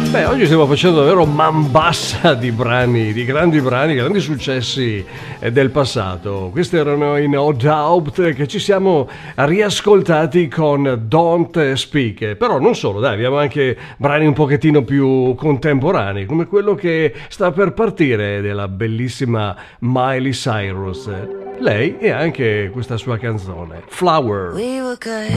Beh, oggi stiamo facendo davvero man bassa di brani, di grandi brani, grandi successi del passato. Questi erano i No Doubt che ci siamo riascoltati con Don't Speak. Però non solo, dai, abbiamo anche brani un pochettino più contemporanei, come quello che sta per partire della bellissima Miley Cyrus. Lei e anche questa sua canzone, Flower. We were good.